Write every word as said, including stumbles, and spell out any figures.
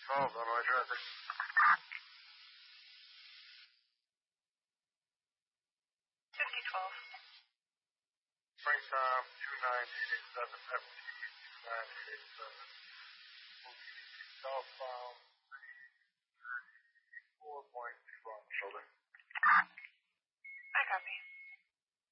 twelve, Illinois traffic. fifty twelve. Springtime, two nine eight eight seven, F T two nine eight eight seven. Southbound.